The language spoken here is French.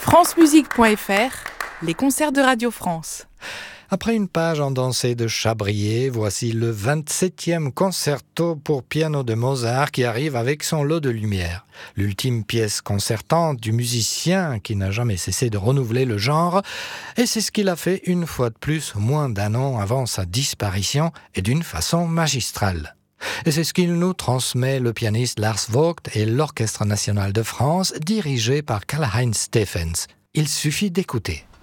francemusique.fr, les concerts de Radio France. Après une page endancée de Chabrier, voici le 27e concerto pour piano de Mozart qui arrive avec son lot de lumière. L'ultime pièce concertante du musicien qui n'a jamais cessé de renouveler le genre, et c'est ce qu'il a fait une fois de plus, moins d'un an avant sa disparition, et d'une façon magistrale. Et c'est ce qu'il nous transmet le pianiste Lars Vogt et l'Orchestre national de France, dirigé par Karl-Heinz Steffens. Il suffit d'écouter.